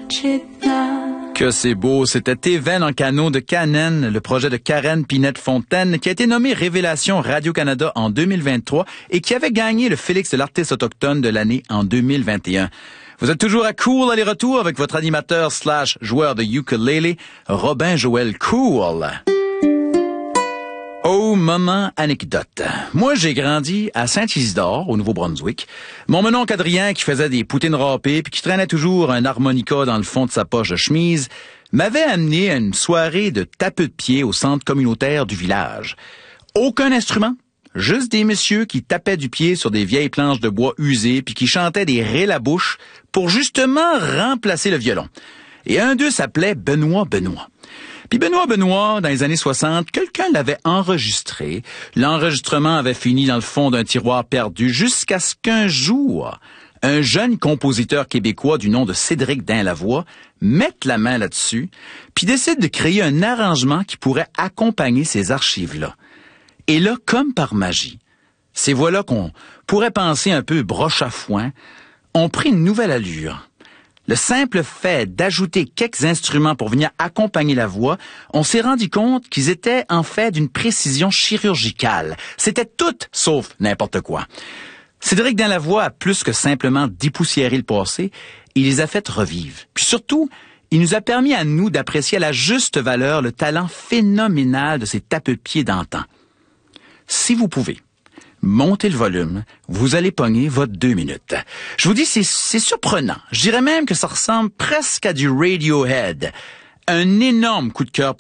Que c'est beau, c'était Even en canot de Canen, le projet de Karen Pinette-Fontaine, qui a été nommé Révélation Radio-Canada en 2023 et qui avait gagné le Félix de l'artiste autochtone de l'année en 2021. Vous êtes toujours à Cool aller-retour avec votre animateur / joueur de ukulélé, Robin Joël Cool. Oh, moment anecdote. Moi, j'ai grandi à Saint-Isidore, au Nouveau-Brunswick. Mon mononcle Adrien, qui faisait des poutines râpées puis qui traînait toujours un harmonica dans le fond de sa poche de chemise, m'avait amené à une soirée de tape de pied au centre communautaire du village. Aucun instrument, juste des messieurs qui tapaient du pied sur des vieilles planches de bois usées puis qui chantaient des rilles à bouche pour justement remplacer le violon. Et un d'eux s'appelait Benoît. Puis Benoît, dans les années 60, quelqu'un l'avait enregistré. L'enregistrement avait fini dans le fond d'un tiroir perdu jusqu'à ce qu'un jour, un jeune compositeur québécois du nom de Cédric Dainlavoie mette la main là-dessus, puis décide de créer un arrangement qui pourrait accompagner ces archives-là. Et là, comme par magie, ces voix-là qu'on pourrait penser un peu broche à foin, ont pris une nouvelle allure. Le simple fait d'ajouter quelques instruments pour venir accompagner la voix, on s'est rendu compte qu'ils étaient en fait d'une précision chirurgicale. C'était tout sauf n'importe quoi. Cédric Dainlavoie a plus que simplement dépoussiéré le passé, il les a fait revivre. Puis surtout, il nous a permis à nous d'apprécier à la juste valeur le talent phénoménal de ces tape-pieds d'antan. Si vous pouvez, montez le volume, vous allez pogner votre 2 minutes. Je vous dis, c'est surprenant. Je dirais même que ça ressemble presque à du Radiohead. Un énorme coup de cœur pour